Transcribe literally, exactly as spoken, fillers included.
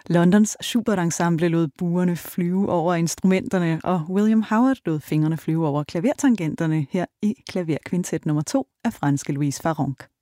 Londons Schubert-ensemble lod buerne flyve over instrumenterne, og William Howard lod fingrene flyve over klavertangenterne her i klaverkvintet nummer to af franske Louise Farrenc.